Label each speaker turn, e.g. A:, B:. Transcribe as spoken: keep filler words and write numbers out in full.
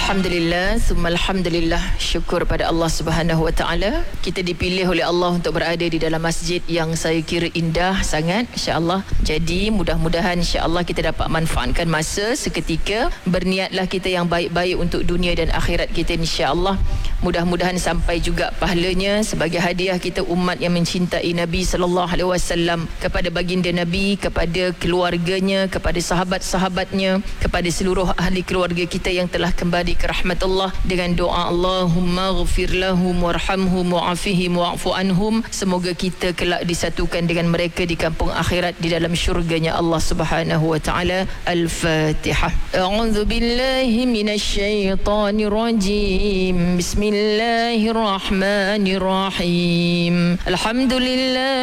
A: Alhamdulillah, summa alhamdulillah. Syukur pada Allah Subhanahu wa taala. Kita dipilih oleh Allah untuk berada di dalam masjid yang saya kira indah sangat, insya-Allah. Jadi mudah-mudahan insya-Allah kita dapat manfaatkan masa seketika. Berniatlah kita yang baik-baik untuk dunia dan akhirat kita, insya-Allah. Mudah-mudahan sampai juga pahalanya sebagai hadiah kita umat yang mencintai Nabi sallallahu alaihi wasallam, kepada baginda Nabi, kepada keluarganya, kepada sahabat-sahabatnya, kepada seluruh ahli keluarga kita yang telah kembali ke rahmat Allah, dengan doa Allahumma ghafir lahum warhamhum wa'afihim wa'fu anhum. Semoga kita kelak disatukan dengan mereka di kampung akhirat di dalam syurganya Allah Subhanahu wa taala. Al-Fatihah. A'udzu billahi minasy syaithanir rajim. Bismillahirrahmanirrahim. Alhamdulillah